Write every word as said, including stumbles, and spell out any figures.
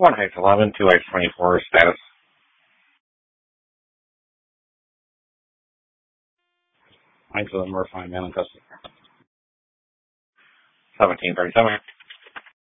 one height eleven, two height twenty-four, status. Height eleven, we're fine, man, in custody. seventeen thirty-seven.